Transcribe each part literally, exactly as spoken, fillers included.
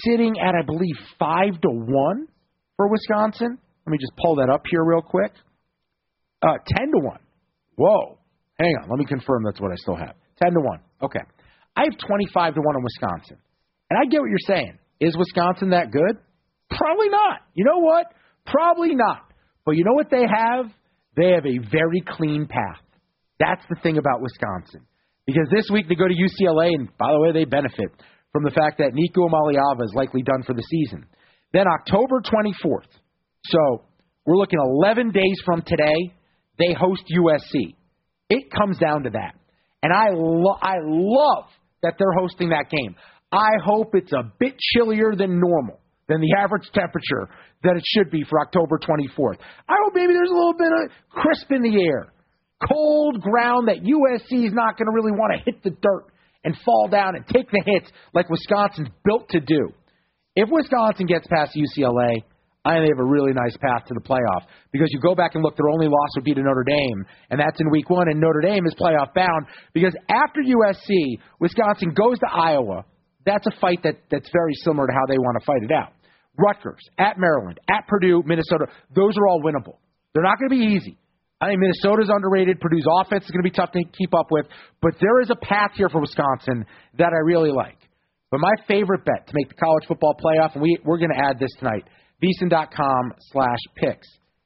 sitting at, I believe, five to one for Wisconsin. Let me just pull that up here real quick. Uh, ten to one. Whoa. Hang on. Let me confirm that's what I still have. ten to one. Okay. I have twenty-five to one on Wisconsin. And I get what you're saying. Is Wisconsin that good? Probably not. You know what? Probably not. But you know what they have? They have a very clean path. That's the thing about Wisconsin. Because this week they go to U C L A, and by the way, they benefit from the fact that Nico Maliava is likely done for the season. Then October twenty-fourth. So we're looking eleven days from today. They host U S C. It comes down to that. And I, lo- I love that they're hosting that game. I hope it's a bit chillier than normal, than the average temperature that it should be for October twenty-fourth. I hope maybe there's a little bit of crisp in the air. Cold ground that U S C is not going to really want to hit the dirt and fall down and take the hits like Wisconsin's built to do. If Wisconsin gets past U C L A, I think they have a really nice path to the playoff because you go back and look, their only loss would be to Notre Dame, and that's in week one, and Notre Dame is playoff bound because after U S C, Wisconsin goes to Iowa. That's a fight that, that's very similar to how they want to fight it out. Rutgers, at Maryland, at Purdue, Minnesota, those are all winnable. They're not going to be easy. I think Minnesota's underrated. Purdue's offense is going to be tough to keep up with, but there is a path here for Wisconsin that I really like. But my favorite bet to make the college football playoff, and we, we're going to add this tonight, VSiN.com slash picks,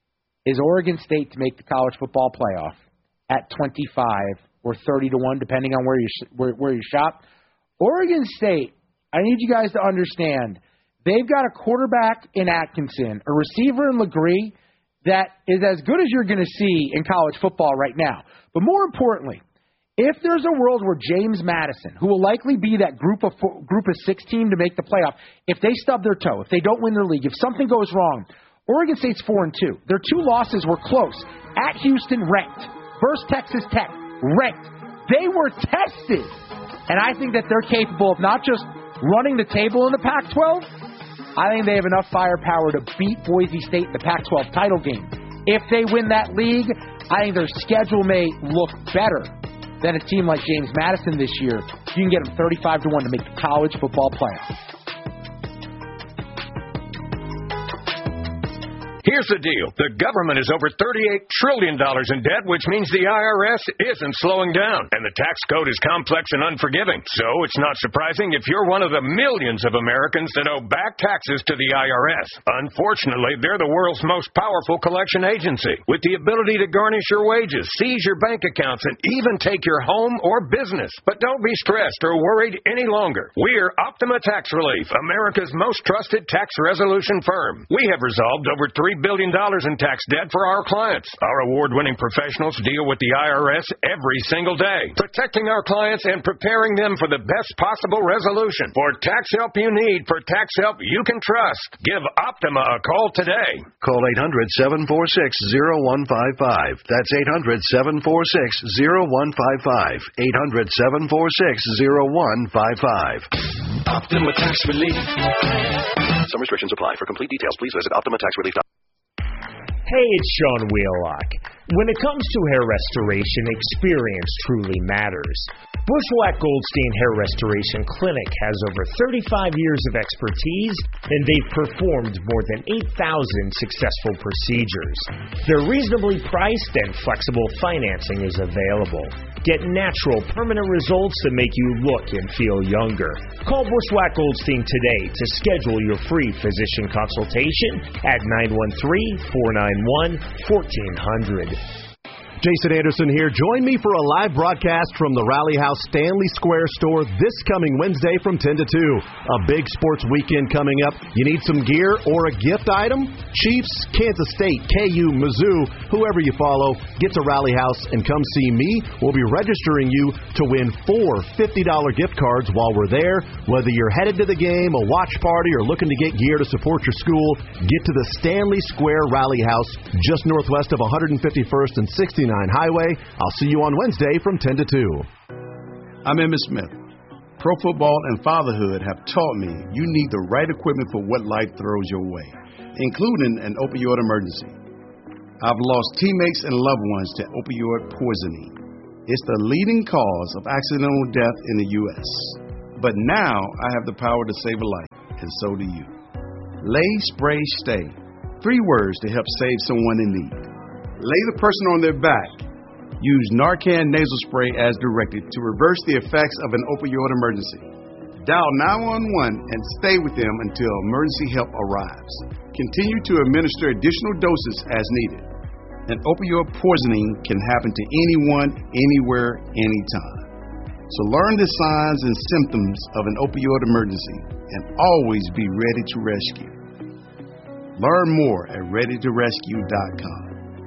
is Oregon State to make the college football playoff at twenty-five or thirty to one, depending on where you where, where you shop. Oregon State, I need you guys to understand, they've got a quarterback in Atkinson, a receiver in Legree that is as good as you're going to see in college football right now. But more importantly, if there's a world where James Madison, who will likely be that group of four, group of six team to make the playoff, if they stub their toe, if they don't win their league, if something goes wrong, Oregon State's four and two. Their two losses were close. At Houston, ranked. Versus Texas Tech, ranked. They were tested. And I think that they're capable of not just running the table in the Pac twelve, I think they have enough firepower to beat Boise State in the Pac twelve title game. If they win that league, I think their schedule may look better than a team like James Madison this year. You can get them thirty-five to one to make the college football playoff. Here's the deal. The government is over thirty-eight trillion dollars in debt, which means the I R S isn't slowing down. And the tax code is complex and unforgiving. So it's not surprising if you're one of the millions of Americans that owe back taxes to the I R S. Unfortunately, they're the world's most powerful collection agency, with the ability to garnish your wages, seize your bank accounts, and even take your home or business. But don't be stressed or worried any longer. We're Optima Tax Relief, America's most trusted tax resolution firm. We have resolved over three billion dollars in tax debt for our clients. Our award-winning professionals deal with the I R S every single day, protecting our clients and preparing them for the best possible resolution. For tax help you need, for tax help you can trust, give Optima a call today. Call eight hundred, seven four six, zero one five five. That's eight hundred, seven four six, zero one five five. eight hundred, seven four six, zero one five five. Optima Tax Relief. Some restrictions apply. For complete details, please visit optima tax relief dot com. Hey, it's Sean Wheelock. When it comes to hair restoration, experience truly matters. Bushwhack Goldstein Hair Restoration Clinic has over thirty-five years of expertise, and they've performed more than eight thousand successful procedures. They're reasonably priced, and flexible financing is available. Get natural, permanent results that make you look and feel younger. Call Bushwhack Goldstein today to schedule your free physician consultation at nine one three, four nine one, one four zero zero. Jason Anderson here. Join me for a live broadcast from the Rally House Stanley Square store this coming Wednesday from ten to two. A big sports weekend coming up. You need some gear or a gift item? Chiefs, Kansas State, K U, Mizzou, whoever you follow, get to Rally House and come see me. We'll be registering you to win four fifty dollars gift cards while we're there. Whether you're headed to the game, a watch party, or looking to get gear to support your school, get to the Stanley Square Rally House just northwest of one fifty-first and sixty-ninth Highway. I'll see you on Wednesday from ten to two. I'm Emmitt Smith. Pro football and fatherhood have taught me you need the right equipment for what life throws your way, including an opioid emergency. I've lost teammates and loved ones to opioid poisoning. It's the leading cause of accidental death in the U S But now I have the power to save a life. and so do you. Lay, spray, stay. Three words to help save someone in need. Lay the person on their back. Use Narcan nasal spray as directed to reverse the effects of an opioid emergency. Dial nine one one and stay with them until emergency help arrives. Continue to administer additional doses as needed. An opioid poisoning can happen to anyone, anywhere, anytime. So learn the signs and symptoms of an opioid emergency and always be ready to rescue. Learn more at ready to rescue dot com.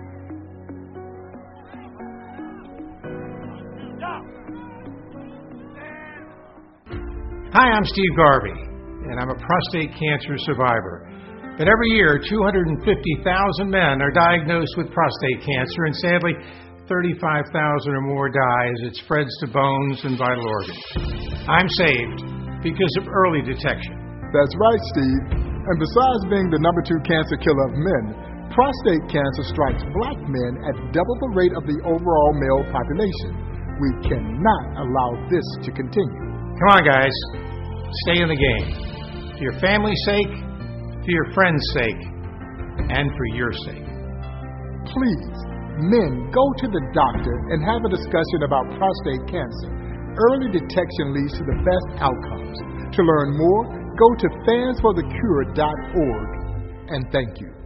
Hi, I'm Steve Garvey, and I'm a prostate cancer survivor. But every year, two hundred fifty thousand men are diagnosed with prostate cancer, and sadly, thirty-five thousand or more die as it spreads to bones and vital organs. I'm saved because of early detection. That's right, Steve. And besides being the number two cancer killer of men, prostate cancer strikes black men at double the rate of the overall male population. We cannot allow this to continue. Come on, guys. Stay in the game. For your family's sake, for your friends' sake, and for your sake. Please, men, go to the doctor and have a discussion about prostate cancer. Early detection leads to the best outcomes. To learn more, go to fans for the cure dot org. And thank you.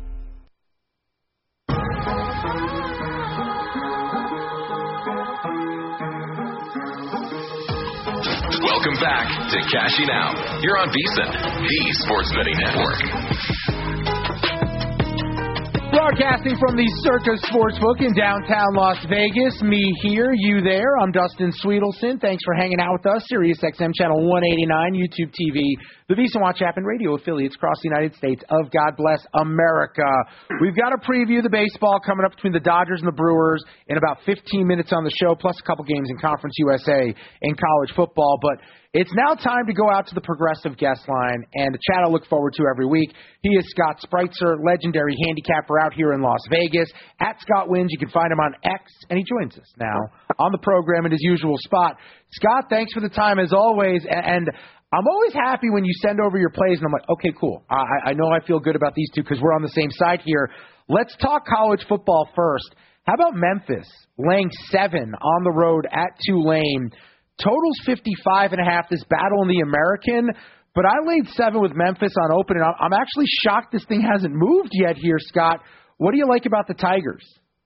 Welcome back to Cashing Out. You're on VSiN, the Sports Betting Network. Broadcasting from the Circus Sportsbook in downtown Las Vegas. Me here, you there. I'm Dustin Sweetelson. Thanks for hanging out with us. Sirius X M Channel one eighty-nine, YouTube T V, the VSiN Watch app, and radio affiliates across the United States of God Bless America. We've got a preview of the baseball coming up between the Dodgers and the Brewers in about fifteen minutes on the show, plus a couple games in Conference U S A in college football. But it's now time to go out to the Progressive guest line and a chat I look forward to every week. He is Scott Spreitzer, legendary handicapper out here in Las Vegas. At Scott Wins, you can find him on X, and he joins us now on the program in his usual spot. Scott, thanks for the time as always, and I'm always happy when you send over your plays, and I'm like, okay, cool. I, I know I feel good about these two because we're on the same side here. Let's talk college football first. How about Memphis laying seven on the road at Tulane? Total's fifty-five and a half, this battle in the American, but I laid seven with Memphis on open, and I'm actually shocked this thing hasn't moved yet here, Scott. What do you like about the Tigers?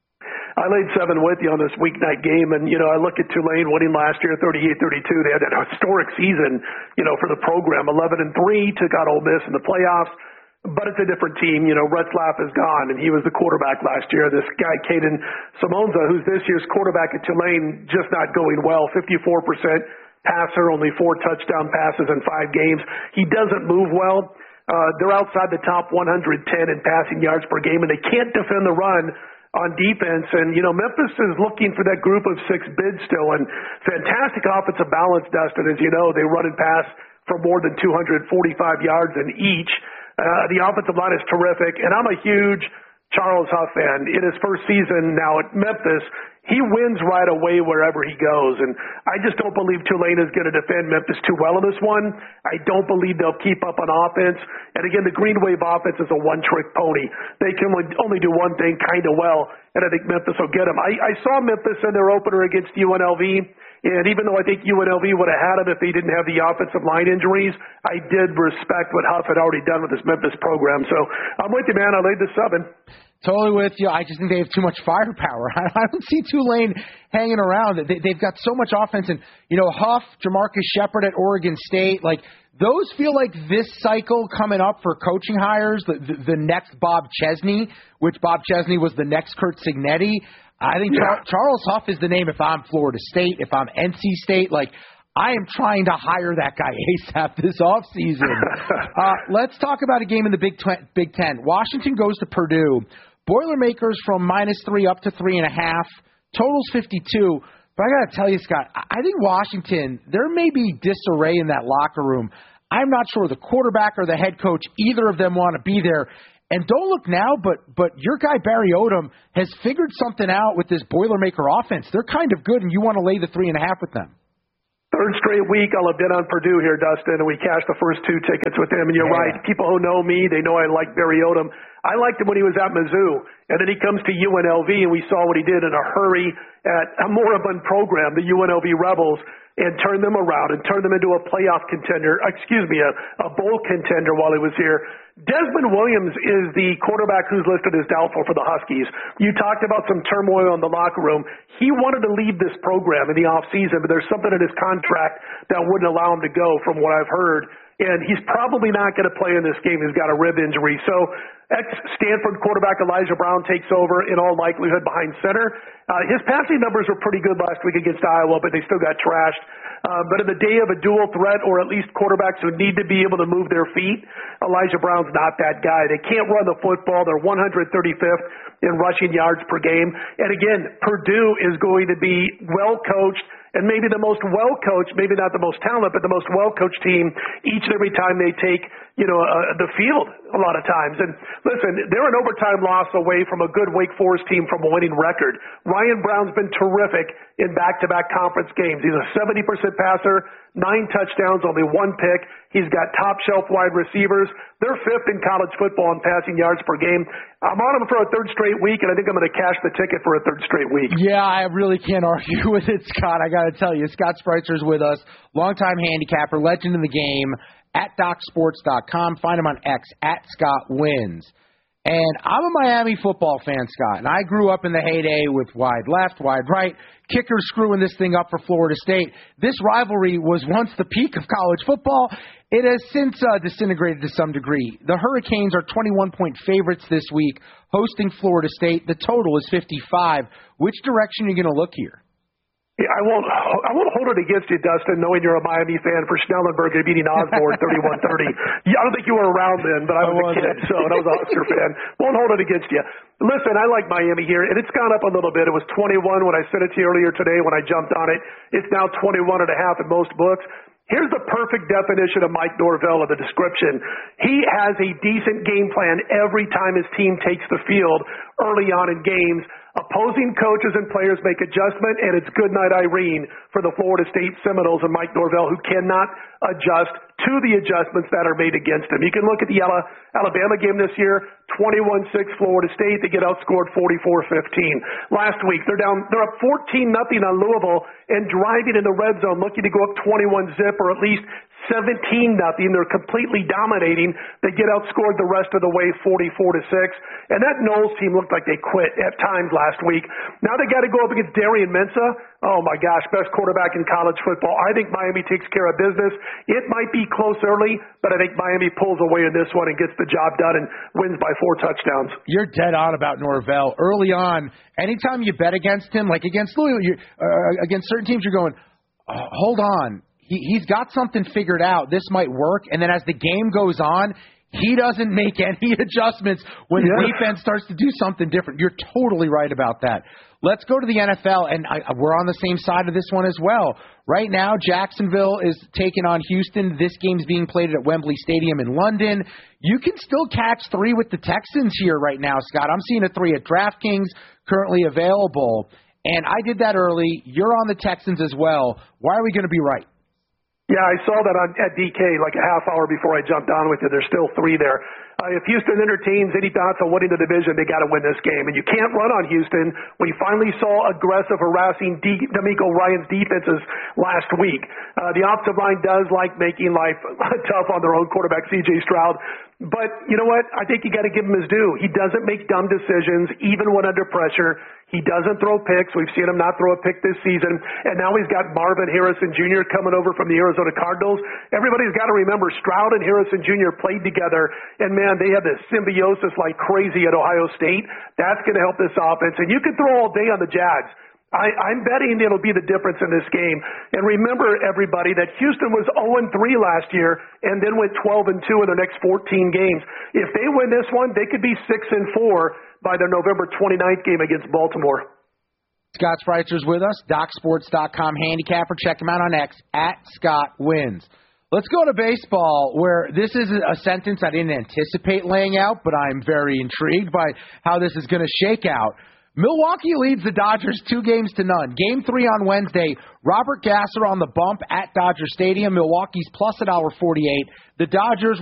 I laid seven with you on this weeknight game, and, you know, I look at Tulane winning last year thirty-eight thirty-two. They had that historic season, you know, for the program, eleven and three, took out Ole Miss in the playoffs. But it's a different team. You know, Retzlaff is gone, and he was the quarterback last year. This guy, Caden Simonza, who's this year's quarterback at Tulane, just not going well. fifty-four percent passer, only four touchdown passes in five games. He doesn't move well. Uh, they're outside the top one hundred ten in passing yards per game, and they can't defend the run on defense. And, you know, Memphis is looking for that group of six bid still, and fantastic offensive balance, Dustin. As you know, they run and pass for more than two hundred forty-five yards in each. Uh, the offensive line is terrific, and I'm a huge Charles Huff fan. In his first season now at Memphis, he wins right away wherever he goes, and I just don't believe Tulane is going to defend Memphis too well in this one. I don't believe they'll keep up on offense, and again, the Green Wave offense is a one-trick pony. They can only do one thing kind of well, and I think Memphis will get them. I, I saw Memphis in their opener against U N L V, and even though I think U N L V would have had them if they didn't have the offensive line injuries, I did respect what Huff had already done with this Memphis program. So I'm with you, man. I laid the seven. Totally with you. I just think they have too much firepower. I don't see Tulane hanging around. They, they've got so much offense. And, you know, Huff, Jamarcus Shepard at Oregon State, like, those feel like this cycle coming up for coaching hires, the, the, the next Bob Chesney, which Bob Chesney was the next Curt Cignetti. I think yeah. Char- Charles Huff is the name if I'm Florida State, if I'm N C State. Like, I am trying to hire that guy ASAP this offseason. uh, let's talk about a game in the Big, tw- Big Ten. Washington goes to Purdue. Boilermakers from minus three up to three and a half. Total's fifty-two. But I got to tell you, Scott, I think Washington, there may be disarray in that locker room. I'm not sure the quarterback or the head coach, either of them want to be there. And don't look now, but but your guy Barry Odom has figured something out with this Boilermaker offense. They're kind of good, and you want to lay the three and a half with them. They're Third straight week, I'll have been on Purdue here, Dustin, and we cashed the first two tickets with him. And you're yeah. right. People who know me, they know I like Barry Odom. I liked him when he was at Mizzou, and then he comes to U N L V, and we saw what he did in a hurry at a moribund program, the U N L V Rebels, and turned them around and turned them into a playoff contender, excuse me, a, a bowl contender while he was here. Desmond Williams is the quarterback who's listed as doubtful for the Huskies. You talked about some turmoil in the locker room. He wanted to leave this program in the offseason, but there's something in his contract that wouldn't allow him to go from what I've heard. And he's probably not going to play in this game. He's got a rib injury. So ex-Stanford quarterback Elijah Brown takes over in all likelihood behind center. Uh, his passing numbers were pretty good last week against Iowa, but they still got trashed. Uh, but in the day of a dual threat, or at least quarterbacks who need to be able to move their feet, Elijah Brown's not that guy. They can't run the football. They're one hundred thirty-fifth in rushing yards per game. And again, Purdue is going to be well-coached, and maybe the most well-coached, maybe not the most talented, but the most well-coached team each and every time they take, you know, uh, the field a lot of times. And listen, they're an overtime loss away from a good Wake Forest team from a winning record. Ryan Brown's been terrific in back-to-back conference games. He's a seventy percent passer, nine touchdowns, only one pick. He's got top-shelf wide receivers. They're fifth in college football in passing yards per game. I'm on them for a third straight week, and I think I'm going to cash the ticket for a third straight week. Yeah, I really can't argue with it, Scott. I got to tell you, Scott Spritzer's with us, longtime handicapper, legend in the game, at Doc Sports dot com. Find him on X, at Scott Wins. And I'm a Miami football fan, Scott, and I grew up in the heyday with wide left, wide right, kickers screwing this thing up for Florida State. This rivalry was once the peak of college football. It has since uh, disintegrated to some degree. The Hurricanes are twenty-one point favorites this week, hosting Florida State. The total is fifty-five. Which direction are you going to look here? Yeah, I won't. I won't hold it against you, Dustin, knowing you're a Miami fan for Schnellenberger beating Osborne thirty-one thirty. Yeah, I don't think you were around then, but I was I a kid, so I was a Husker fan. Won't hold it against you. Listen, I like Miami here, and it's gone up a little bit. It was twenty-one when I sent it to you earlier today when I jumped on it. It's now twenty-one and a half in most books. Here's the perfect definition of Mike Norvell of the description. He has a decent game plan every time his team takes the field early on in games. Opposing coaches and players make adjustment, and it's good night Irene for the Florida State Seminoles and Mike Norvell, who cannot adjust to the adjustments that are made against him. You can look at the Alabama game this year, twenty-one six Florida State. They get outscored forty-four fifteen. Last week, they're down, they're up fourteen nothing on Louisville and driving in the red zone, looking to go up twenty-one zip or at least seventeen nothing. They're completely dominating. They get outscored the rest of the way forty-four to six. And that Knowles team looked like they quit at times last week. Now they got to go up against Darian Mensah. Oh my gosh, best quarterback in college football. I think Miami takes care of business. It might be close early, but I think Miami pulls away in this one and gets the job done and wins by four touchdowns. You're dead on about Norvell. Early on, anytime you bet against him, like against Louisville, you, uh, against certain teams, you're going, oh, hold on. He, he's got something figured out. This might work. And then as the game goes on, he doesn't make any adjustments when yeah. the defense starts to do something different. You're totally right about that. Let's go to the N F L, and I, we're on the same side of this one as well. Right now, Jacksonville is taking on Houston. This game's being played at Wembley Stadium in London. You can still catch three with the Texans here right now, Scott. I'm seeing a three at DraftKings currently available, and I did that early. You're on the Texans as well. Why are we going to be right? Yeah, I saw that on, at D K like a half hour before I jumped on with you. There's still three there. Uh, if Houston entertains any thoughts on winning the division, they got to win this game. And you can't run on Houston. We finally saw aggressive, harassing D- D'Amico Ryan's defenses last week. Uh, the offensive line does like making life tough on their own quarterback, C J Stroud. But you know what? I think you got to give him his due. He doesn't make dumb decisions, even when under pressure. He doesn't throw picks. We've seen him not throw a pick this season. And now he's got Marvin Harrison Junior coming over from the Arizona Cardinals. Everybody's got to remember Stroud and Harrison Junior played together. And, man, they had this symbiosis like crazy at Ohio State. That's going to help this offense. And you can throw all day on the Jags. I, I'm betting it'll be the difference in this game. And remember, everybody, that Houston was oh and three last year and then went twelve and two in their next fourteen games. If they win this one, they could be six and four by their November twenty-ninth game against Baltimore. Scott Spritzer's with us, Doc Sports dot com handicapper. Check him out on X, at Scott Wins. Let's go to baseball, where this is a sentence I didn't anticipate laying out, but I'm very intrigued by how this is going to shake out. Milwaukee leads the Dodgers two games to none. Game three on Wednesday, Robert Gasser on the bump at Dodger Stadium. Milwaukee's plus one forty-eight. The Dodgers